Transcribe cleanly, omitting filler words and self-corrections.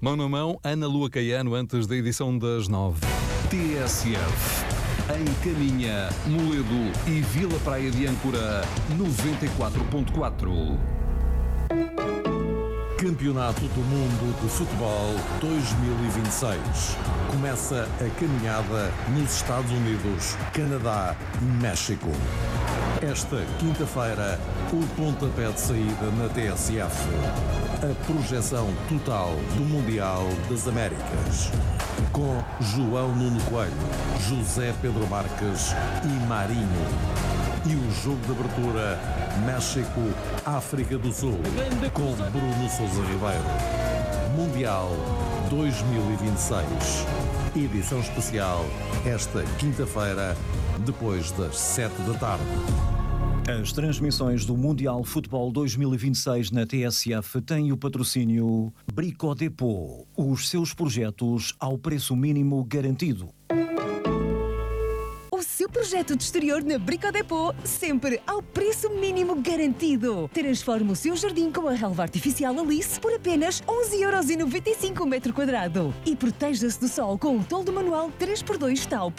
Mão na mão, Ana Lua Caiano, antes da edição das 9. TSF. Em Caminha, Moledo e Vila Praia de Âncora, 94.4. Campeonato do Mundo de Futebol 2026. Começa a caminhada nos Estados Unidos, Canadá e México. Esta quinta-feira, o pontapé de saída na TSF. A projeção total do Mundial das Américas. Com João Nuno Coelho, José Pedro Marques e Marinho. E o jogo de abertura, México-África do Sul, com Bruno Sousa Ribeiro. Mundial 2026. Edição especial, esta quinta-feira, depois das 7 da tarde. As transmissões do Mundial Futebol 2026 na TSF têm o patrocínio Brico Dépôt. Os seus projetos ao preço mínimo garantido. O seu projeto de exterior na Brico Dépôt, sempre ao preço mínimo garantido. Transforme o seu jardim com a relva artificial Alice por apenas 11,95€ o metro quadrado. E proteja-se do sol com o toldo manual 3x2 Taup.